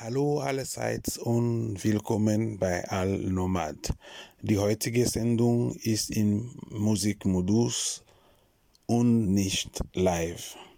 Hallo allerseits und willkommen bei Al Nomad. Die heutige Sendung ist im Musikmodus und nicht live.